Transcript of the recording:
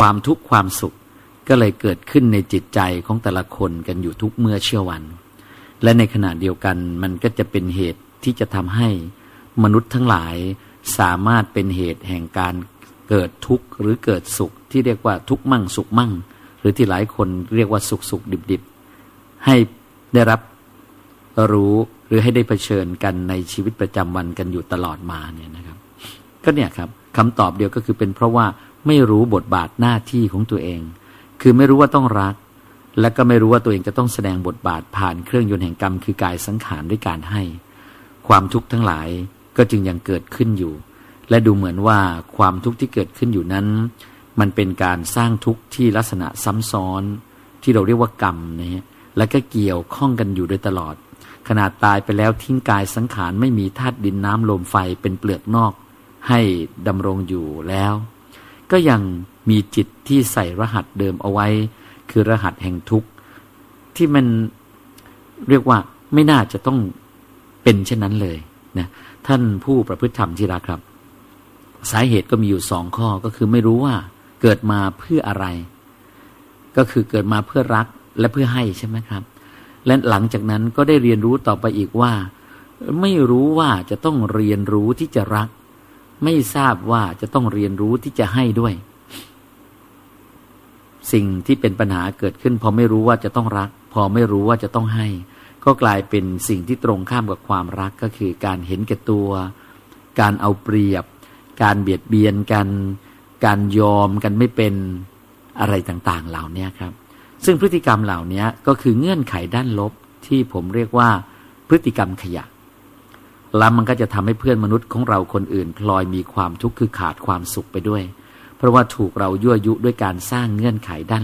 ความทุกข์ความสุขก็เลยเกิดขึ้นในจิตใจของแต่ละคนกันอยู่ทุกเมื่อเช้าวันและในขณะเดียวกันมันก็จะเป็นเหตุที่จะทำให้มนุษย์ทั้งหลายสามารถเป็นเหตุแห่งการเกิดทุกข์หรือเกิดสุขที่เรียกว่าทุกข์มั่งสุขมั่งหรือที่หลายคนเรียกว่าสุขสุขดิบดิบให้ได้รับรู้หรือให้ได้เผชิญกันในชีวิตประจำวันกันอยู่ตลอดมาเนี่ยนะครับก็เนี่ยครับคำตอบเดียวก็คือเป็นเพราะว่าไม่รู้บทบาทหน้าที่ของตัวเองคือไม่รู้ว่าต้องรักและก็ไม่รู้ว่าตัวเองจะต้องแสดงบทบาทผ่านเครื่องยนต์แห่งกรรมคือกายสังขารด้วยการให้ความทุกข์ทั้งหลายก็จึงยังเกิดขึ้นอยู่และดูเหมือนว่าความทุกข์ที่เกิดขึ้นอยู่นั้นมันเป็นการสร้างทุกข์ที่ลักษณะซ้ำซ้อนที่เราเรียกว่ากรรมนะฮะและก็เกี่ยวข้องกันอยู่โดยตลอดขนาดตายไปแล้วทิ้งกายสังขารไม่มีธาตุดินน้ำลมไฟเป็นเปลือกนอกให้ดำรงอยู่แล้วก็ยังมีจิตที่ใส่รหัสเดิมเอาไว้คือรหัสแห่งทุกข์ที่มันเรียกว่าไม่น่าจะต้องเป็นเช่นนั้นเลยนะท่านผู้ประพฤติธรรมที่รักครับสาเหตุก็มีอยู่2 ข้อก็คือไม่รู้ว่าเกิดมาเพื่ออะไรก็คือเกิดมาเพื่อรักและเพื่อให้ใช่ไหมครับและหลังจากนั้นก็ได้เรียนรู้ต่อไปอีกว่าไม่รู้ว่าจะต้องเรียนรู้ที่จะรักไม่ทราบว่าจะต้องเรียนรู้ที่จะให้ด้วยสิ่งที่เป็นปัญหาเกิดขึ้นพอไม่รู้ว่าจะต้องรักพอไม่รู้ว่าจะต้องให้ก็กลายเป็นสิ่งที่ตรงข้ามกับความรักก็คือการเห็นแก่ตัวการเอาเปรียบการเบียดเบียนกันการยอมกันไม่เป็นอะไรต่างๆเหล่านี้ครับซึ่งพฤติกรรมเหล่านี้ก็คือเงื่อนไขด้านลบที่ผมเรียกว่าพฤติกรรมขยะแล้วมันก็จะทำให้เพื่อนมนุษย์ของเราคนอื่นพลอยมีความทุกข์คือขาดความสุขไปด้วยเพราะว่าถูกเรายั่วยุด้วยการสร้างเงื่อนไขด้าน